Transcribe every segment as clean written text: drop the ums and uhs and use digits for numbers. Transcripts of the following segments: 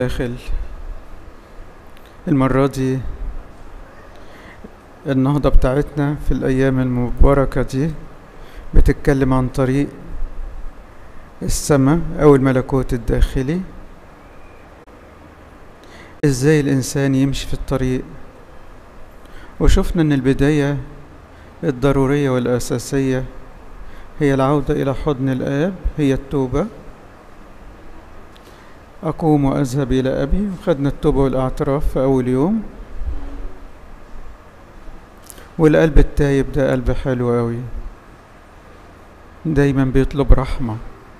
داخل المرة دي النهضة بتاعتنا في الأيام المباركة دي بتتكلم عن طريق السماء أو الملكوت الداخلي، إزاي الإنسان يمشي في الطريق. وشفنا أن البداية الضرورية والأساسية هي العودة إلى حضن الآب، هي التوبة. أقوم وأذهب إلى أبي، وخدنا التوبة والاعتراف في أول يوم. والقلب التايب ده قلب حلو أوي، دايما بيطلب رحمة،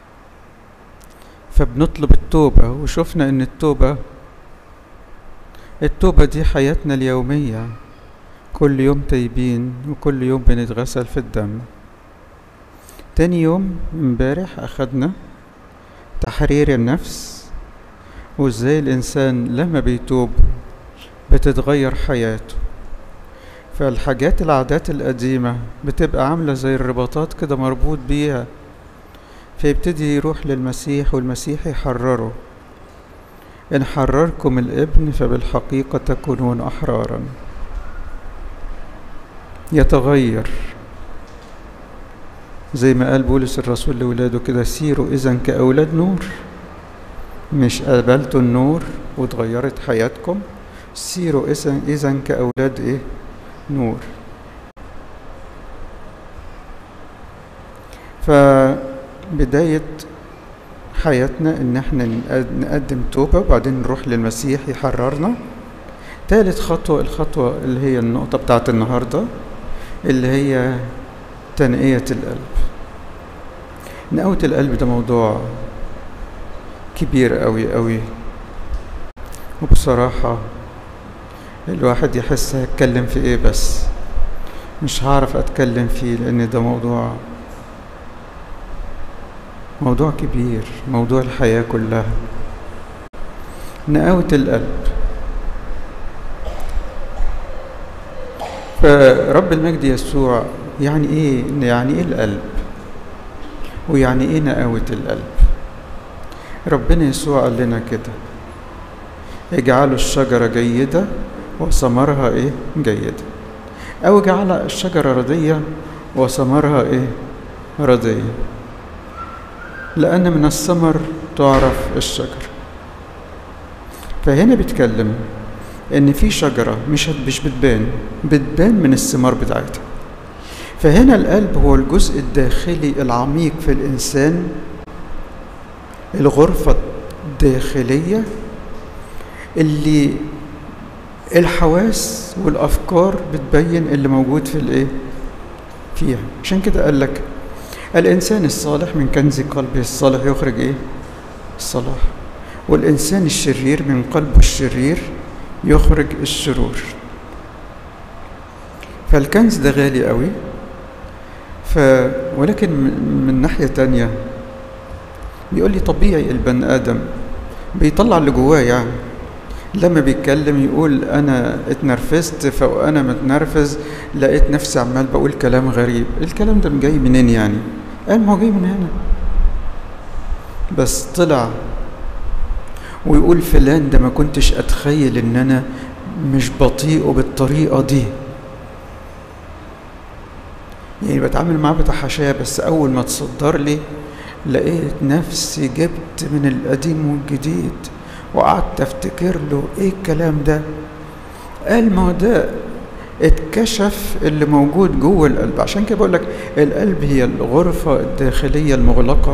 فبنطلب التوبة. وشفنا أن التوبة دي حياتنا اليومية، كل يوم تايبين وكل يوم بنتغسل في الدم. تاني يوم امبارح أخدنا تحرير النفس، وازاي الإنسان لما بيتوب بتتغير حياته. فالحاجات العادات القديمة بتبقى عاملة زي الرباطات كده مربوط بيها، فيبتدي يروح للمسيح والمسيح يحرره. إن حرركم الابن فبالحقيقة تكونون أحرارا. يتغير زي ما قال بولس الرسول لولاده كده: سيروا إذن كأولاد نور. مش قبلتوا النور وتغيرت حياتكم، سيروا إذن كأولاد إيه؟ نور. فبداية حياتنا إن احنا نقدم توبة، وبعدين نروح للمسيح يحررنا. ثالث خطوة، الخطوة اللي هي النقطة بتاعت النهاردة، اللي هي تنقية القلب. نقوة القلب ده موضوع كبير قوي قوي، وبصراحة الواحد يحس هيتكلم في ايه، بس مش هعرف اتكلم فيه لان ده موضوع كبير، موضوع الحياة كلها. نقاوة القلب. فرب المجد يسوع يعني ايه القلب، ويعني ايه نقاوة القلب. ربنا يسوع قال لنا كده: اجعلوا الشجرة جيدة وثمرها ايه؟ جيدة. او اجعل الشجرة ردية وثمرها ايه؟ ردية، لأن من الثمر تعرف الشجرة. فهنا بيتكلم إن في شجرة مش بتبان من الثمار بتاعتها. فهنا القلب هو الجزء الداخلي العميق في الإنسان، الغرفة الداخلية اللي الحواس والأفكار بتبين اللي موجود في الإيه؟ فيها. عشان كده قال لك: الإنسان الصالح من كنز قلبه الصالح يخرج إيه؟ الصلاح. والإنسان الشرير من قلبه الشرير يخرج الشرور. فالكنز ده غالي قوي. ولكن من ناحية تانية بيقول لي طبيعي البني آدم بيطلع اللي جواه. يعني لما بيتكلم يقول أنا اتنرفزت، فأنا متنرفز لقيت نفسي عمال بقول كلام غريب. الكلام ده جاي منين يعني؟ قال ما هو جاي من هنا، بس طلع ويقول فلان ده ما كنتش أتخيل إن أنا مش بطيئه بالطريقة دي. يعني بتعامل معاه بتحاشاه، بس أول ما تصدر لي لقيت نفسي جبت من القديم والجديد، وقعدت افتكر له ايه الكلام ده. قال ما ده اتكشف اللي موجود جوه القلب. عشان كده بقول لك القلب هي الغرفة الداخلية المغلقة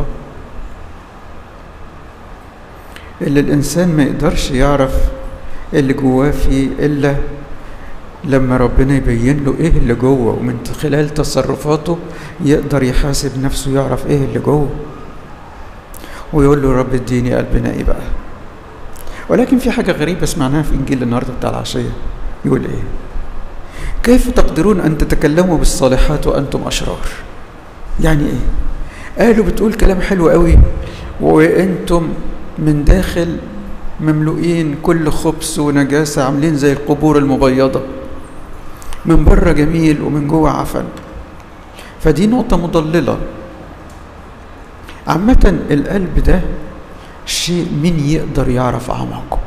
اللي الإنسان ما يقدرش يعرف اللي جواه فيه إلا لما ربنا يبين له ايه اللي جوه، ومن خلال تصرفاته يقدر يحاسب نفسه، يعرف ايه اللي جوه، ويقول له: رب اديني قلب نقي بقى. ولكن في حاجة غريبة سمعناها في إنجيل النهاردة بتاع العشية. يقول إيه؟ كيف تقدرون أن تتكلموا بالصالحات وأنتم أشرار؟ يعني إيه؟ قالوا بتقول كلام حلو قوي وأنتم من داخل مملوئين كل خبث ونجاسة، عاملين زي القبور المبيضة، من بره جميل ومن جوه عفن. فدي نقطة مضللة. عامة القلب ده شيء مين يقدر يعرف أعماقه.